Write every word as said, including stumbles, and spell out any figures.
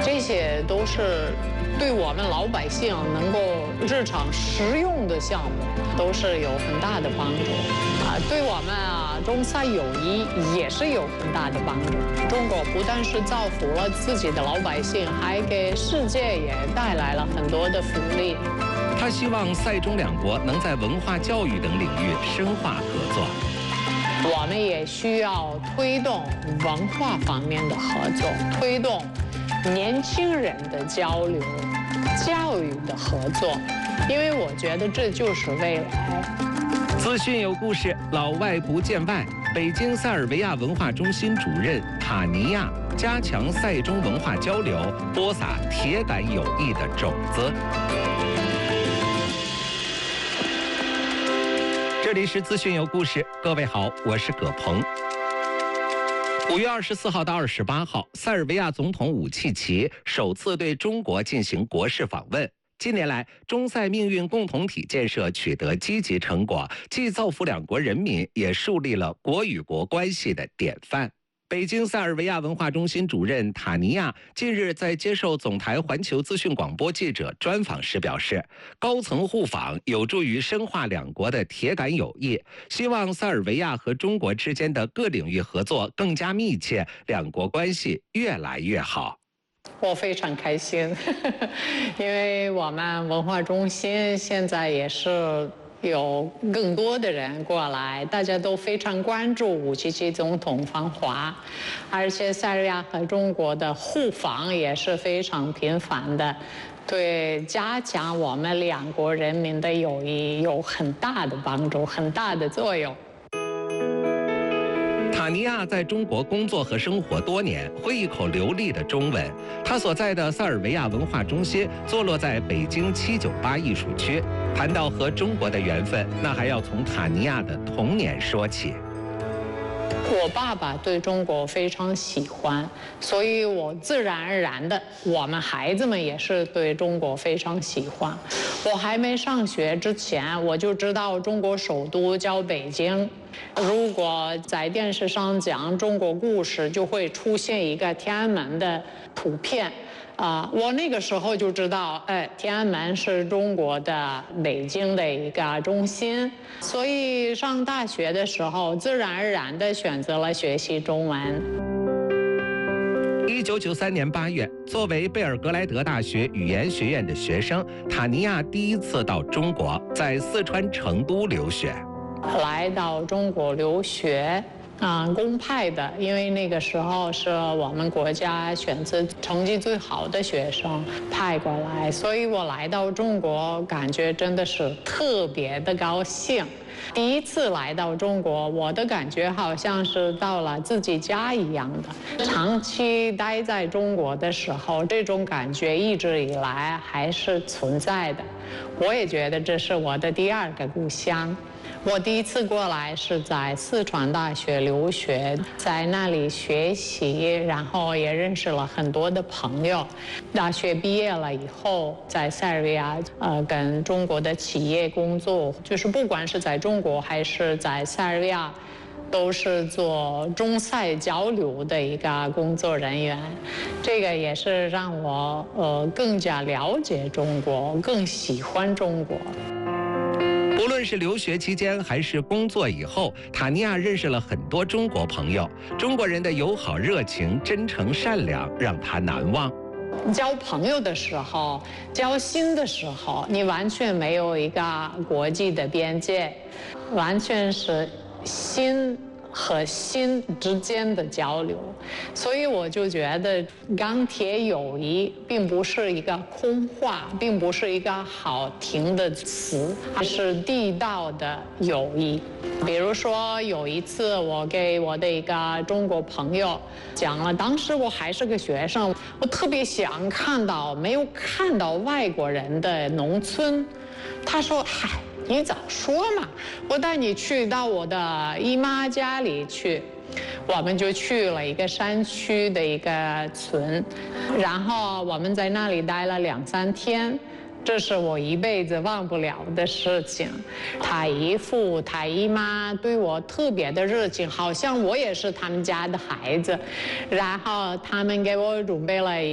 这些都是对我们老百姓能够日常实用的项目，都是有很大的帮助啊。对我们啊中塞友谊也是有很大的帮助。中国不但是造福了自己的老百姓，还给世界也带来了很多的福利。 他希望塞中两国能在文化教育等领域深化合作。 我们也需要推动文化方面的合作，推动年轻人的交流、教育的合作，因为我觉得这就是未来。 资讯有故事，老外不见外。北京塞尔维亚文化中心主任塔尼亚加强塞中文化交流，播撒铁杆友谊的种子。这里是资讯有故事，各位好，我是葛鹏。五月二十四号到二十八号，塞尔维亚总统武契奇首次对中国进行国事访问。近年来，中塞命运共同体建设取得积极成果，既造福两国人民，也树立了国与国关系的典范。北京塞尔维亚文化中心主任塔尼亚近日在接受总台环球资讯广播记者专访时表示，高层互访有助于深化两国的铁杆友谊，希望塞尔维亚和中国之间的各领域合作更加密切，两国关系越来越好。 我非常开心，因为我们文化中心现在也是有更多的人过来，大家都非常关注武契奇总统访华，而且塞尔维亚和中国的互访也是非常频繁的，对加强我们两国人民的友谊有很大的帮助，很大的作用。 塔尼亚在中国工作和生活多年，会一口流利的中文。他所在的塞尔维亚文化中心坐落在北京七九八艺术区。谈到和中国的缘分，那还要从塔尼亚的童年说起。 我爸爸对中国非常喜欢，所以我自然而然的，我们孩子们也是对中国非常喜欢。我还没上学之前，我就知道中国首都叫北京。如果在电视上讲中国故事，就会出现一个天安门的图片。啊、呃，我那个时候就知道，哎，天安门是中国的北京的一个中心，所以上大学的时候，自然而然地选择了学习中文。 一九九三年八月，作为贝尔格莱德大学语言学院的学生，塔尼亚第一次到中国，在四川成都留学。 来到中国留学。啊、嗯，公派的，因为那个时候是我们国家选择成绩最好的学生派过来，所以我来到中国，感觉真的是特别的高兴。第一次来到中国，我的感觉好像是到了自己家一样的。长期待在中国的时候，这种感觉一直以来还是存在的。我也觉得这是我的第二个故乡。我第一次过来是在四川大学留学，在那里学习，然后也认识了很多的朋友。大学毕业了以后，在塞尔维亚呃跟中国的企业工作，就是不管是在中国还是在塞尔维亚，都是做中塞交流的一个工作人员。这个也是让我呃更加了解中国，更喜欢中国。 无论是留学期间还是工作以后，塔尼亚认识了很多中国朋友。中国人的友好热情、真诚善良让他难忘。 交朋友的时候，交心的时候，你完全没有一个国际的边界，完全是心和心之间的交流。所以我就觉得钢铁友谊并不是一个空话，并不是一个好听的词，而是地道的友谊。比如说有一次我给我的一个中国朋友讲了，当时我还是个学生，我特别想看到没有看到外国人的农村。他说嗨，你早说嘛，我带你去到我的姨妈家里去。我们就去了一个山区的一个村，然后我们在那里待了两三天，这是我一辈子忘不了的事情。他姨父、他姨妈对我特别的热情，好像我也是他们家的孩子，然后他们给我准备了